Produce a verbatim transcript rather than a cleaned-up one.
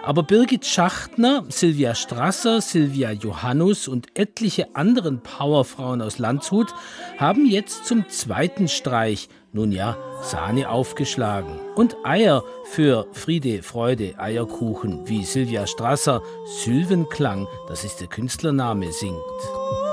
Aber Birgit Schachtner, Sylvia Strasser, Silvia Johannus und etliche anderen Powerfrauen aus Landshut haben jetzt zum zweiten Streich, nun ja, Sahne aufgeschlagen. Und Eier für Friede, Freude, Eierkuchen, wie Sylvia Strasser Sylvenklang, das ist der Künstlername, singt.